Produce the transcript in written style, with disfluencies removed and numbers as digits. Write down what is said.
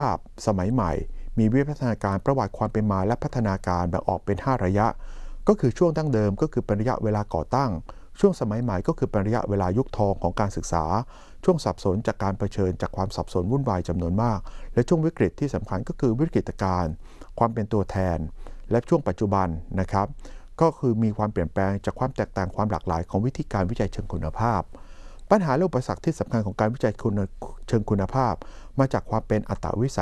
ภาพสมัยใหม่มีวิวัฒนาการประวัติความเป็นมาและพัฒนาการแบ่งออกเป็น5ระยะก็คือช่วงดั้งเดิมก็คือเป็นระยะเวลาก่อตั้งช่วงสมัยใหม่ก็คือเป็นระยะเวลายุคทองของการศึกษาช่วงสับสนจากการเผชิญจากความสับสนวุ่นวายจำนวนมากและช่วงวิกฤตที่สำคัญก็คือวิกฤตการณ์ความเป็นตัวแทนและช่วงปัจจุบันนะครับก็คือมีความเปลี่ยนแปลงจากความแตกต่างความหลากหลายของวิธีการวิจัยเชิงคุณภาพปัญหาและอุปสรรคที่สำคัญของการวิจัยเชิงคุณภาพมาจากความเป็นอัตวิสัย